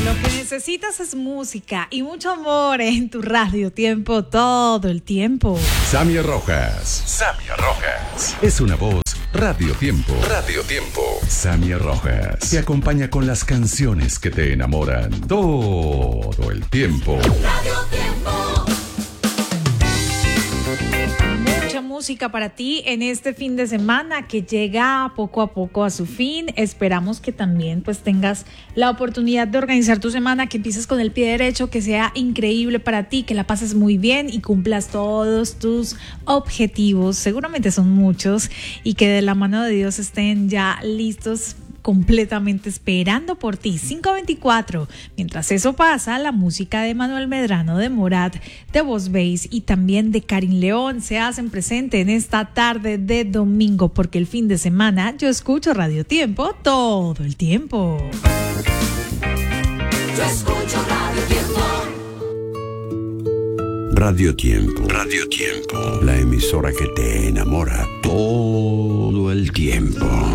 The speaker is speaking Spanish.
Lo que necesitas es música y mucho amor en tu radio tiempo todo el tiempo. Sammy Rojas. Sammy Rojas. Es una voz Radio Tiempo. Radio Tiempo. Sammy Rojas. Te acompaña con las canciones que te enamoran todo el tiempo. Radio Tiempo. Mucha música para ti en este fin de semana que llega poco a poco a su fin. Esperamos que también pues tengas la oportunidad de organizar tu semana, que empieces con el pie derecho, que sea increíble para ti, que la pases muy bien y cumplas todos tus objetivos. Seguramente son muchos y que de la mano de Dios estén ya listos, completamente esperando por ti. 5:24. Mientras eso pasa, la música de Manuel Medrano, de Morat, de Voz Bass y también de Karin León se hacen presente en esta tarde de domingo, porque el fin de semana yo escucho Radio Tiempo todo el tiempo. Yo escucho Radio Tiempo. Radio Tiempo. Radio Tiempo. La emisora que te enamora todo el tiempo.